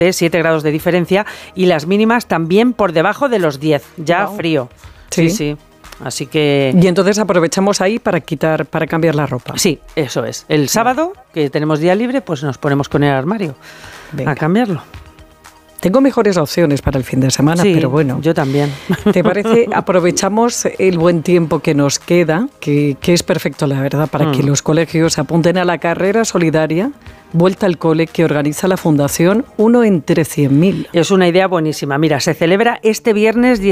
de 7 grados de diferencia y las mínimas también por debajo de los 10, ya wow. Frío. Sí. Así que... Y entonces aprovechamos ahí para cambiar la ropa. Sí, eso es. El sábado, que tenemos día libre, pues nos ponemos con el armario a cambiarlo. Tengo mejores opciones para el fin de semana, sí, pero bueno. Yo también. ¿Te parece? Aprovechamos el buen tiempo que nos queda, que es perfecto, la verdad, para que los colegios apunten a la carrera solidaria Vuelta al Cole que organiza la Fundación 1 entre 100.000. Es una idea buenísima. Mira, se celebra este viernes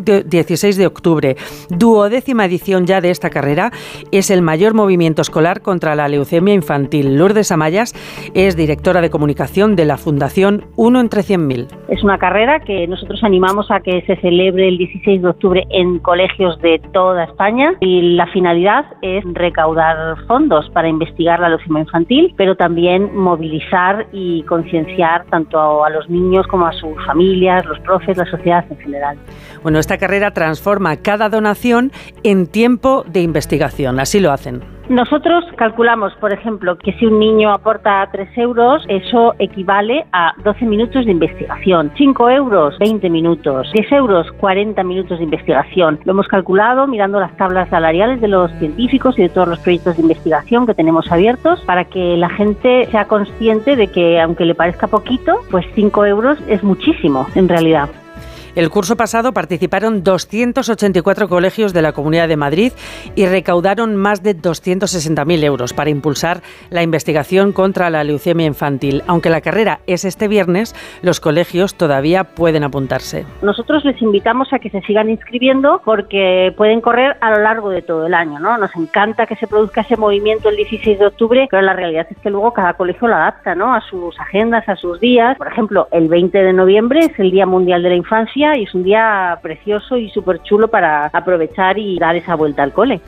16 de octubre. 12ª edición ya de esta carrera. Es el mayor movimiento escolar contra la leucemia infantil. Lourdes Amayas es directora de comunicación de la Fundación 1 entre 100.000. Es una carrera que nosotros animamos a que se celebre el 16 de octubre en colegios de toda España y la finalidad es recaudar fondos para investigar la leucemia infantil, pero también movilizar y concienciar tanto a los niños como a sus familias, los profes, la sociedad en general. Bueno, esta carrera transforma cada donación en tiempo de investigación, así lo hacen. Nosotros calculamos, por ejemplo, que si un niño aporta 3 euros, eso equivale a 12 minutos de investigación. 5 euros, 20 minutos. 10 euros, 40 minutos de investigación. Lo hemos calculado mirando las tablas salariales de los científicos y de todos los proyectos de investigación que tenemos abiertos para que la gente sea consciente de que, aunque le parezca poquito, pues 5 euros es muchísimo en realidad. El curso pasado participaron 284 colegios de la Comunidad de Madrid y recaudaron más de 260.000 euros para impulsar la investigación contra la leucemia infantil. Aunque la carrera es este viernes, los colegios todavía pueden apuntarse. Nosotros les invitamos a que se sigan inscribiendo porque pueden correr a lo largo de todo el año, ¿no? Nos encanta que se produzca ese movimiento el 16 de octubre, pero la realidad es que luego cada colegio lo adapta, ¿no? A sus agendas, a sus días. Por ejemplo, el 20 de noviembre es el Día Mundial de la Infancia y es un día precioso y súper chulo para aprovechar y dar esa vuelta al cole.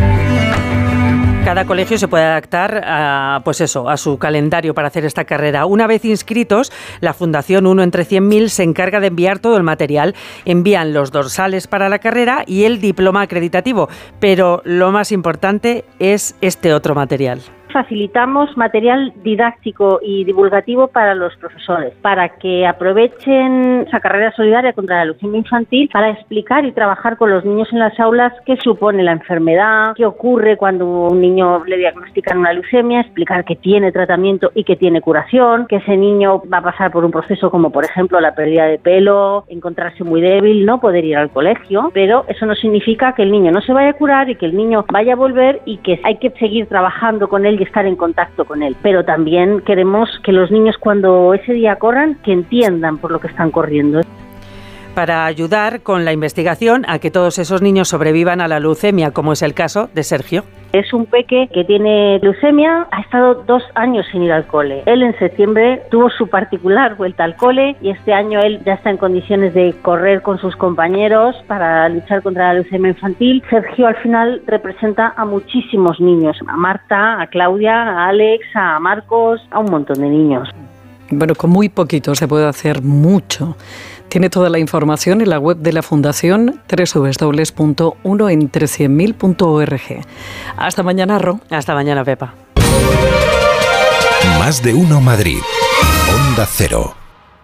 Cada colegio se puede adaptar a su calendario para hacer esta carrera. Una vez inscritos, la Fundación 1 entre 100.000 se encarga de enviar todo el material. Envían los dorsales para la carrera y el diploma acreditativo, pero lo más importante es este otro material. Facilitamos material didáctico y divulgativo para los profesores, para que aprovechen esa carrera solidaria contra la leucemia infantil para explicar y trabajar con los niños en las aulas qué supone la enfermedad, qué ocurre cuando un niño le diagnostican una leucemia, explicar que tiene tratamiento y que tiene curación, que ese niño va a pasar por un proceso como por ejemplo la pérdida de pelo, encontrarse muy débil, no poder ir al colegio, pero eso no significa que el niño no se vaya a curar y que el niño vaya a volver y que hay que seguir trabajando con él y estar en contacto con él, pero también queremos que los niños cuando ese día corran, que entiendan por lo que están corriendo. Para ayudar con la investigación a que todos esos niños sobrevivan a la leucemia, como es el caso de Sergio. Es un peque que tiene leucemia, ha estado 2 años sin ir al cole. Él en septiembre tuvo su particular vuelta al cole y este año él ya está en condiciones de correr con sus compañeros para luchar contra la leucemia infantil. Sergio al final representa a muchísimos niños, a Marta, a Claudia, a Alex, a Marcos, a un montón de niños. Bueno, con muy poquito se puede hacer mucho. Tiene toda la información en la web de la Fundación www.1entre100.000.org. Hasta mañana, Ro. Hasta mañana, Pepa. Más de uno Madrid. Onda Cero.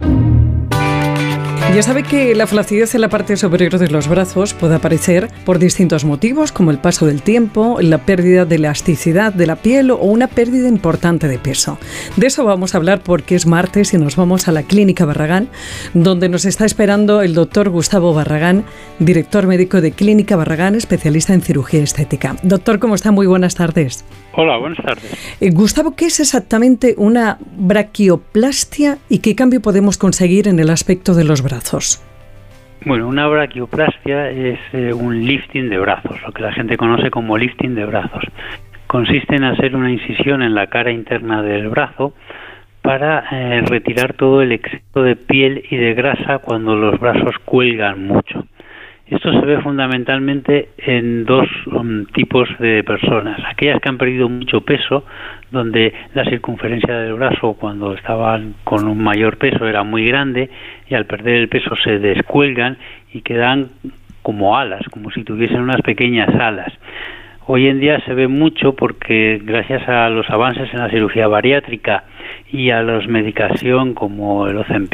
Ya sabe que la flacidez en la parte superior de los brazos puede aparecer por distintos motivos, como el paso del tiempo, la pérdida de elasticidad de la piel o una pérdida importante de peso. De eso vamos a hablar porque es martes y nos vamos a la Clínica Barragán, donde nos está esperando el doctor Gustavo Barragán, director médico de Clínica Barragán, especialista en cirugía estética. Doctor, ¿cómo está? Muy buenas tardes. Hola, buenas tardes. Gustavo, ¿qué es exactamente una braquioplastia y qué cambio podemos conseguir en el aspecto de los brazos? Bueno, una braquioplastia es un lifting de brazos, lo que la gente conoce como lifting de brazos. Consiste en hacer una incisión en la cara interna del brazo para retirar todo el exceso de piel y de grasa cuando los brazos cuelgan mucho. Esto se ve fundamentalmente en 2 tipos de personas. Aquellas que han perdido mucho peso, donde la circunferencia del brazo cuando estaban con un mayor peso era muy grande y al perder el peso se descuelgan y quedan como alas, como si tuviesen unas pequeñas alas. Hoy en día se ve mucho porque gracias a los avances en la cirugía bariátrica y a la medicación como el Ozempic